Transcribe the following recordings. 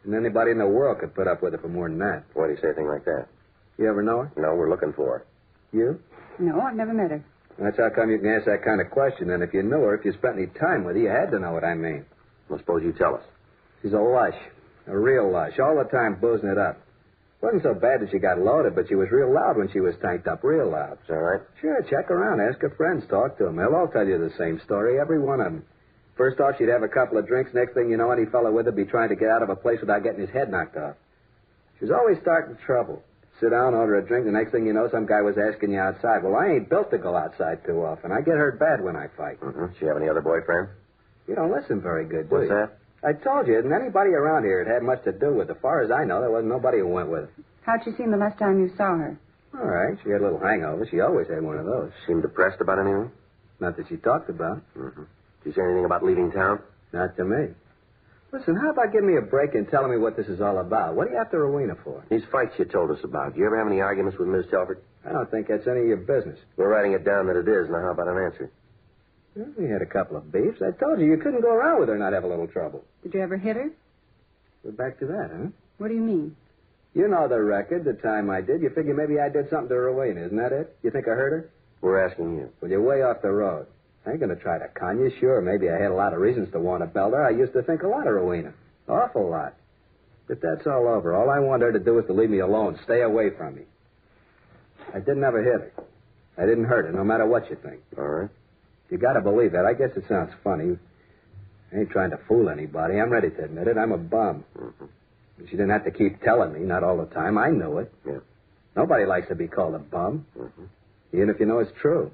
And anybody in the world could put up with it for more than that. Why do you say a thing like that? You ever know her? No, we're looking for her. You? No, I've never met her. That's how come you can ask that kind of question. And if you knew her, if you spent any time with her, you had to know what I mean. Well, suppose you tell us. She's a lush. A real lush. All the time boozing it up. Wasn't so bad that she got loaded, but she was real loud when she was tanked up. Real loud. Is that right? Sure, check around. Ask her friends. Talk to them. They'll all tell you the same story. Every one of them. First off, she'd have a couple of drinks. Next thing you know, any fella with her be trying to get out of a place without getting his head knocked off. She was always starting trouble. Sit down, order a drink. The next thing you know, some guy was asking you outside. Well, I ain't built to go outside too often. I get hurt bad when I fight. Mm-hmm. She have any other boyfriend? You don't listen very good, do What's you? that? I told you, isn't anybody around here it had much to do with it. As far as I know, there wasn't nobody who went with her. How'd she seem the last time you saw her? All right. She had a little hangover. She always had one of those. Seemed depressed about anything? Not that she talked about. Mm-hmm. Did you say anything about leaving town? Not to me. Listen, how about giving me a break and telling me what this is all about? What do you have to Rowena for? These fights you told us about. Do you ever have any arguments with Ms. Telford? I don't think that's any of your business. We're writing it down that it is. Now, how about an answer? Well, we had a couple of beefs. I told you couldn't go around with her and not have a little trouble. Did you ever hit her? We're back to that, huh? What do you mean? You know the record, the time I did. You figure maybe I did something to Rowena, isn't that it? You think I hurt her? We're asking you. Well, you're way off the road. I ain't going to try to con you. Sure, maybe I had a lot of reasons to want to belt her. I used to think a lot of Rowena. Awful lot. But that's all over. All I want her to do is to leave me alone. Stay away from me. I didn't ever hit her. I didn't hurt her, no matter what you think. All right. You got to believe that. I guess it sounds funny. I ain't trying to fool anybody. I'm ready to admit it. I'm a bum. Mm-hmm. She didn't have to keep telling me, not all the time. I knew it. Yeah. Nobody likes to be called a bum, Mm-hmm. even if you know it's true.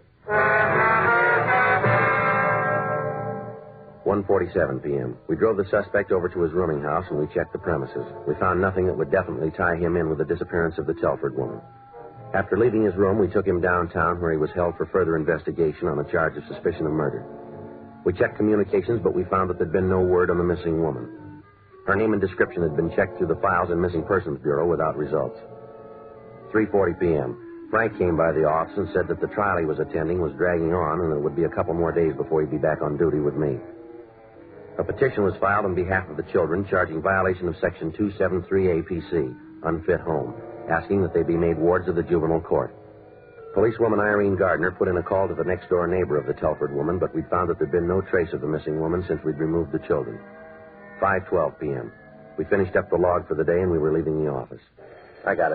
1:47 p.m. We drove the suspect over to his rooming house and we checked the premises. We found nothing that would definitely tie him in with the disappearance of the Telford woman. After leaving his room, we took him downtown where he was held for further investigation on a charge of suspicion of murder. We checked communications, but we found that there'd been no word on the missing woman. Her name and description had been checked through the files in Missing Persons Bureau without results. 3:40 p.m. Frank came by the office and said that the trial he was attending was dragging on and that it would be a couple more days before he'd be back on duty with me. A petition was filed on behalf of the children charging violation of Section 273 APC, unfit home, asking that they be made wards of the juvenile court. Policewoman Irene Gardner put in a call to the next-door neighbor of the Telford woman, but we found that there'd been no trace of the missing woman since we'd removed the children. 5:12 p.m. We finished up the log for the day and we were leaving the office. I got it.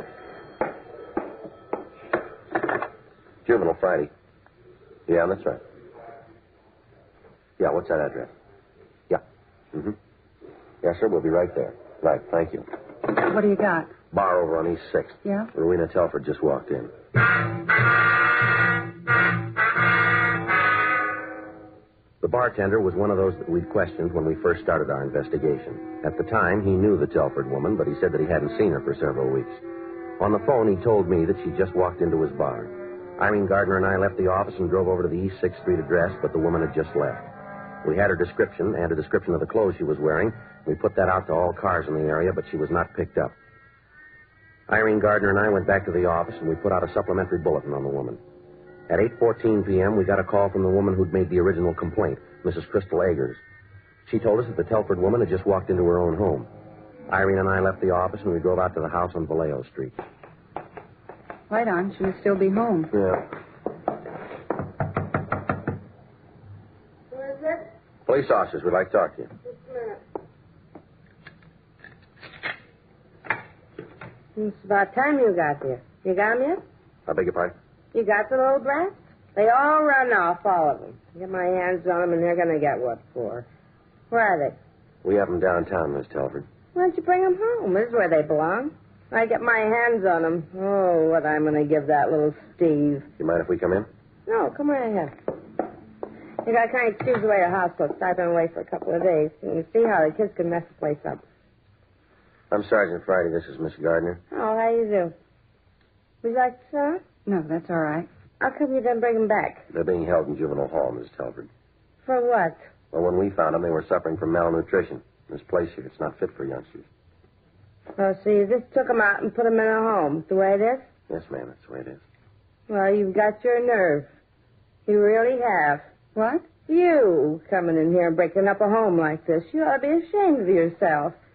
Juvenile Friday. Yeah, that's right. Yeah, what's that address? Yeah. Mm-hmm. Yes, sir, we'll be right there. Right, thank you. What do you got? Bar over on East 6th. Yeah? Rowena Telford just walked in. The bartender was one of those that we'd questioned when we first started our investigation. At the time, he knew the Telford woman, but he said that he hadn't seen her for several weeks. On the phone, he told me that she just walked into his bar. Irene Gardner and I left the office and drove over to the East 6th Street address, but the woman had just left. We had her description and a description of the clothes she was wearing. We put that out to all cars in the area, but she was not picked up. Irene Gardner and I went back to the office, and we put out a supplementary bulletin on the woman. At 8:14 p.m., we got a call from the woman who'd made the original complaint, Mrs. Crystal Agers. She told us that the Telford woman had just walked into her own home. Irene and I left the office, and we drove out to the house on Vallejo Street. Right on. She must still be home. Yeah. Who is it? Police officers would like to talk to you. Just a minute. It's about time you got here. You got 'em yet? I beg your pardon? You got the little brats? They all run off, all of them. Get my hands on them, and they're going to get what for. Where are they? We have them downtown, Miss Telford. Why don't you bring them home? This is where they belong. I get my hands on them. Oh, what I'm going to give that little Steve. You mind if we come in? No, come right ahead. You got to kind of choose the way the house looks. I've been away for a couple of days. You can see how the kids can mess the place up. I'm Sergeant Friday. This is Miss Gardner. Oh, how you do? Would you like to sit down? No, that's all right. How come you didn't bring them back? They're being held in juvenile hall, Miss Telford. For what? Well, when we found them, they were suffering from malnutrition. This place here, it's not fit for youngsters. Oh, so you just took them out and put them in a home, the way it is? Yes, ma'am, that's the way it is. Well, you've got your nerve. You really have. What? You coming in here and breaking up a home like this. You ought to be ashamed of yourself.